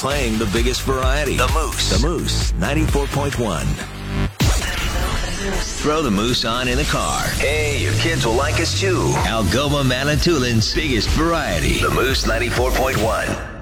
playing the biggest variety. The Moose 94.1. Throw the Moose on in the car. Hey, your kids will like us too. Algoma Manitoulin's biggest variety. The Moose 94.1.